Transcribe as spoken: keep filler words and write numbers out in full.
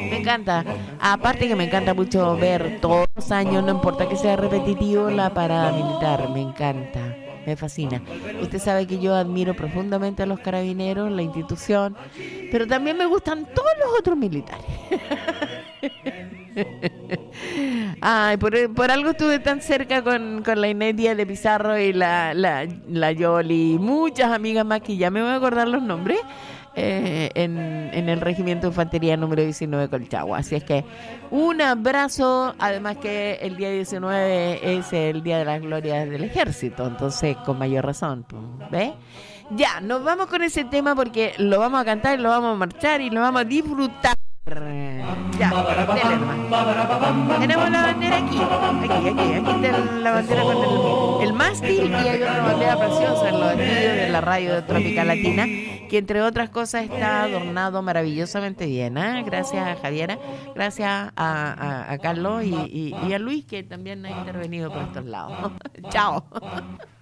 Me encanta. Aparte que me encanta mucho ver todos los años, no importa que sea repetitivo, la parada militar. Me encanta. Me fascina. Usted sabe que yo admiro profundamente a los carabineros, la institución, pero también me gustan todos los otros militares. Ay, por, por algo estuve tan cerca con, con la Inés Díaz de Pizarro y la, la, la Yoli y muchas amigas más que ya me voy a acordar los nombres. Eh, en, en el Regimiento de Infantería número diecinueve Colchagua. Así es que un abrazo, además que el día diecinueve es el Día de las Glorias del Ejército, entonces con mayor razón, ¿ves? Ya, nos vamos con ese tema porque lo vamos a cantar, lo vamos a marchar y lo vamos a disfrutar. Ya, dele nomás. Tenemos la bandera aquí, aquí, aquí, aquí está la bandera con el, el mástil y hay otra bandera preciosa en los estudios de la radio de Tropical Latina, que entre otras cosas está adornado maravillosamente bien, ¿eh? Gracias a Javiera, gracias a, a, a Carlos y, y, y a Luis, que también ha intervenido por estos lados. Chao.